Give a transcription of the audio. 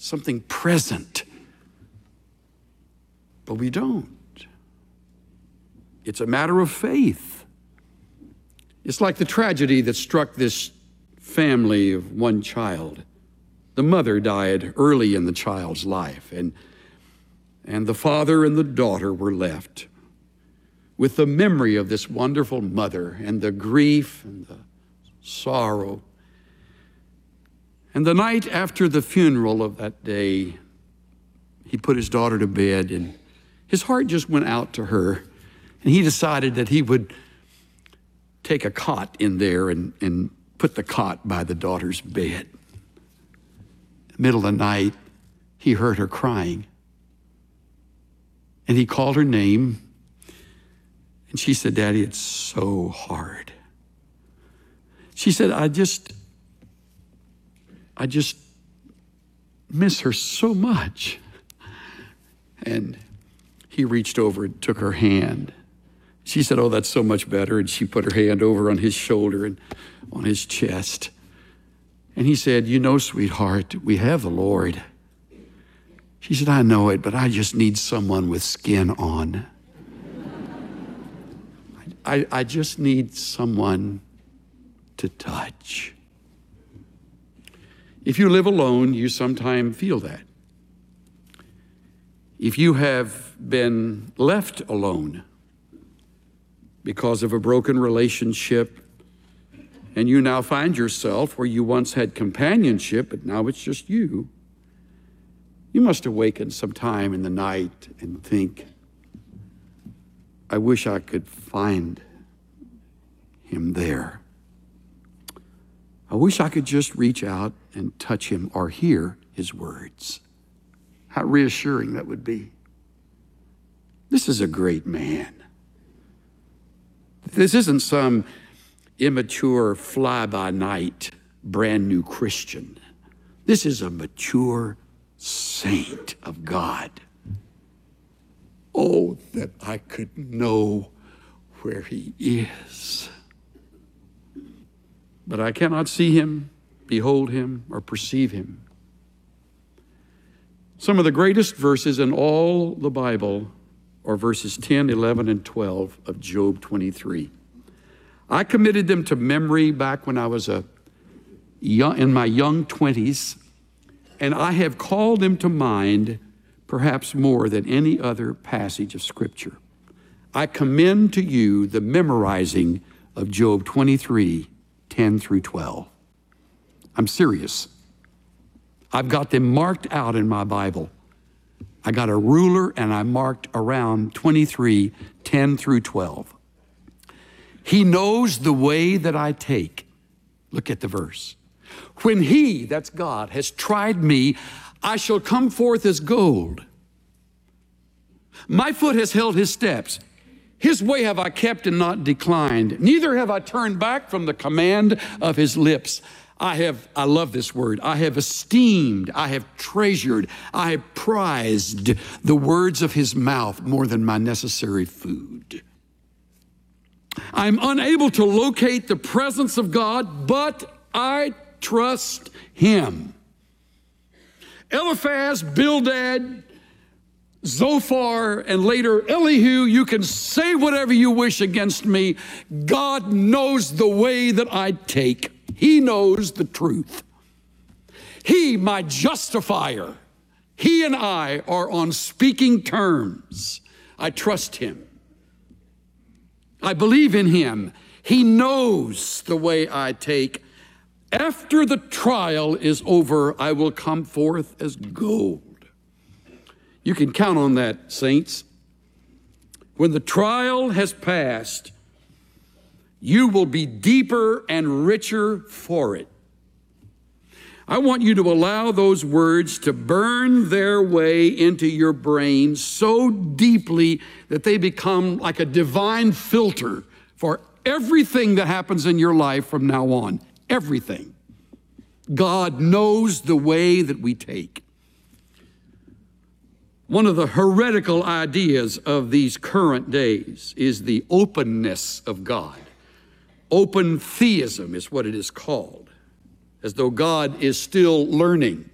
something present. But we don't. It's a matter of faith. It's like the tragedy that struck this family of one child. The mother died early in the child's life, and the father and the daughter were left with the memory of this wonderful mother and the grief and the sorrow. And the night after the funeral of that day, he put his daughter to bed, and his heart just went out to her, and he decided that he would take a cot in there and put the cot by the daughter's bed. In the middle of the night, he heard her crying, and he called her name, and she said, "Daddy, it's so hard." She said, I just miss her so much. And he reached over and took her hand. She said, "Oh, that's so much better." And she put her hand over on his shoulder and on his chest. And he said, "You know, sweetheart, we have the Lord." She said, "I know it, but I just need someone with skin on. I just need someone to touch." If you live alone, you sometimes feel that. If you have been left alone because of a broken relationship, and you now find yourself where you once had companionship, but now it's just you must awaken sometime in the night and think, "I wish I could find him there. I wish I could just reach out and touch him or hear his words." How reassuring that would be. This is a great man. This isn't some immature fly-by-night brand new Christian. This is a mature saint of God. Oh, that I could know where he is. But I cannot see him, behold him, or perceive him. Some of the greatest verses in all the Bible are verses 10, 11, and 12 of Job 23. I committed them to memory back when I was in my young 20s, and I have called them to mind perhaps more than any other passage of Scripture. I commend to you the memorizing of Job 23, 10 through 12. I'm serious. I've got them marked out in my Bible. I got a ruler and I marked around 23, 10 through 12. He knows the way that I take. Look at the verse. When he, that's God, has tried me, I shall come forth as gold. My foot has held his steps. His way have I kept and not declined. Neither have I turned back from the command of his lips. I love this word. I have esteemed, I have treasured, I have prized the words of his mouth more than my necessary food. I'm unable to locate the presence of God, but I trust him. Eliphaz, Bildad, Zophar, and later Elihu, you can say whatever you wish against me. God knows the way that I take. He knows the truth. He, my justifier, he and I are on speaking terms. I trust him. I believe in him. He knows the way I take. After the trial is over, I will come forth as gold. You can count on that, saints. When the trial has passed, you will be deeper and richer for it. I want you to allow those words to burn their way into your brain so deeply that they become like a divine filter for everything that happens in your life from now on. Everything. God knows the way that we take. One of the heretical ideas of these current days is the openness of God. Open theism is what it is called, as though God is still learning.